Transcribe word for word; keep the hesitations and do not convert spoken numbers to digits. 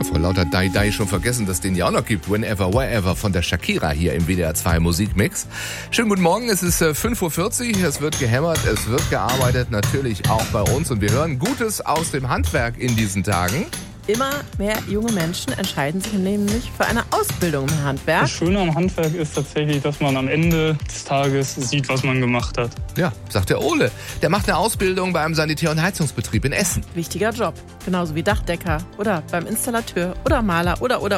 Vor lauter Dai Dai schon vergessen, dass es den ja auch noch gibt. Whenever, Wherever von der Shakira hier im W D R zwei Musikmix. Schönen guten Morgen, es ist äh, fünf Uhr vierzig, es wird gehämmert, es wird gearbeitet, natürlich auch bei uns. Und wir hören Gutes aus dem Handwerk in diesen Tagen. Immer mehr junge Menschen entscheiden sich nämlich für eine Ausbildung im Handwerk. Das Schöne am Handwerk ist tatsächlich, dass man am Ende des Tages sieht, was man gemacht hat. Ja, sagt der Ole. Der macht eine Ausbildung bei einem Sanitär- und Heizungsbetrieb in Essen. Wichtiger Job. Genauso wie Dachdecker oder beim Installateur oder Maler oder oder